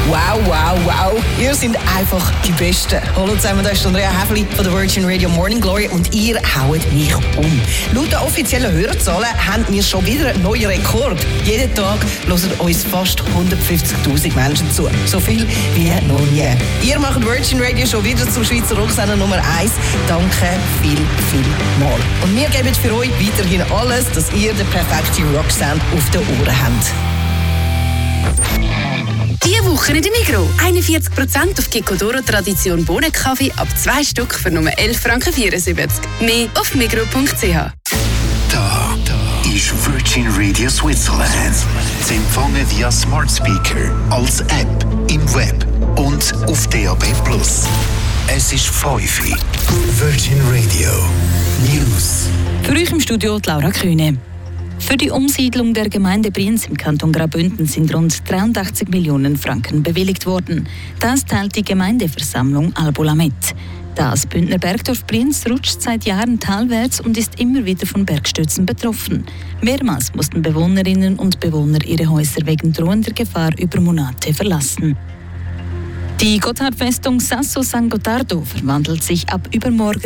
Wow, wow, wow. Ihr seid einfach die Besten. Hallo zusammen, da ist Andrea Häfeli von der Virgin Radio Morning Glory und ihr haut mich um. Laut den offiziellen Hörerzahlen haben wir schon wieder einen neuen Rekord. Jeden Tag hören uns fast 150'000 Menschen zu. So viel wie noch nie. Ihr macht Virgin Radio schon wieder zum Schweizer Rocksender Nummer 1. Danke viel mal. Und wir geben für euch weiterhin alles, dass ihr den perfekten Rocksound auf den Ohren habt. Diese Woche in der Migros. 41% auf Kikkodoro Tradition Bohnenkaffee ab 2 Stück für nur 11,74 Franken. Mehr auf migros.ch. Da ist Virgin Radio Switzerland. Sie empfangen via Smart Speaker, als App, im Web und auf DAB+. Es ist 5 Uhr. Virgin Radio News. Für euch im Studio Laura Kühne. Für die Umsiedlung der Gemeinde Brienz im Kanton Graubünden sind rund 83 Millionen Franken bewilligt worden. Das teilt die Gemeindeversammlung Albula mit. Das Bündner Bergdorf Brienz rutscht seit Jahren talwärts und ist immer wieder von Bergstürzen betroffen. Mehrmals mussten Bewohnerinnen und Bewohner ihre Häuser wegen drohender Gefahr über Monate verlassen. Die Gotthardfestung Sasso San Gottardo verwandelt sich ab übermorgen